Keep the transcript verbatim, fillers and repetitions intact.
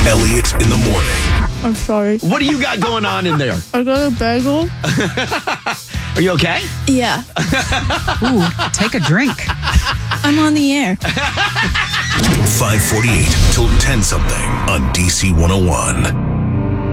Elliot in the morning. I'm sorry. What do you got going on in there? I got a bagel. Are you okay? Yeah. Ooh, take a drink. I'm on the air. five forty-eight till ten something on D C one oh one.